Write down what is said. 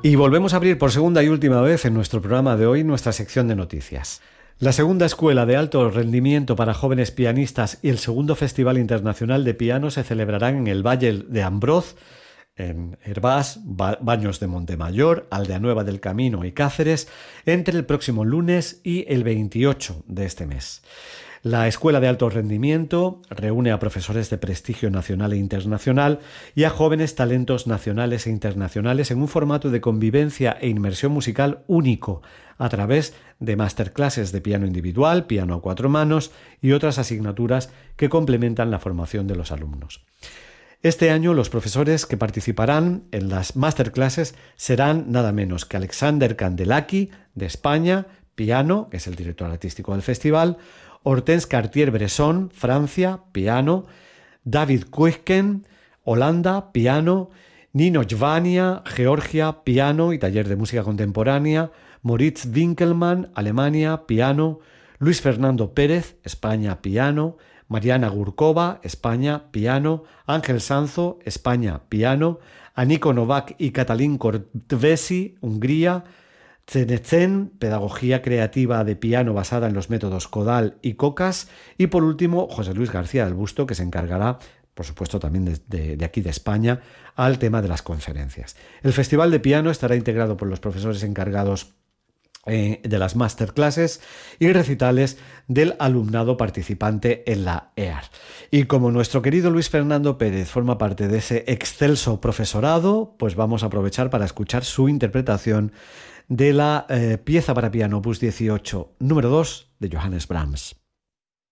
Y volvemos a abrir por segunda y última vez en nuestro programa de hoy nuestra sección de noticias. La segunda escuela de alto rendimiento para jóvenes pianistas y el segundo Festival Internacional de Piano se celebrarán en el Valle de Ambroz, en Hervás, Baños de Montemayor, Aldeanueva del Camino y Cáceres, entre el próximo lunes y el 28 de este mes. La Escuela de Alto Rendimiento reúne a profesores de prestigio nacional e internacional y a jóvenes talentos nacionales e internacionales en un formato de convivencia e inmersión musical único, a través de masterclasses de piano individual, piano a cuatro manos y otras asignaturas que complementan la formación de los alumnos. Este año los profesores que participarán en las masterclasses serán nada menos que Alexander Candelaki, de España, piano, que es el director artístico del festival, Hortense Cartier-Bresson, Francia, piano, David Kuijken, Holanda, piano, Nino Jvania, Georgia, piano y taller de música contemporánea, Moritz Winkelmann, Alemania, piano, Luis Fernando Pérez, España, piano, Mariana Gurkova, España, piano, Ángel Sanzo, España, piano, Aniko Novak y Katalin Kortvesi, Hungría, Tzenetzen, pedagogía creativa de piano basada en los métodos Kodal y Cocas, y por último José Luis García del Busto, que se encargará, por supuesto también de aquí de España, al tema de las conferencias. El Festival de Piano estará integrado por los profesores encargados de las masterclasses y recitales del alumnado participante en la EAR. Y como nuestro querido Luis Fernando Pérez forma parte de ese excelso profesorado, pues vamos a aprovechar para escuchar su interpretación de la pieza para piano opus 18 número 2 de Johannes Brahms.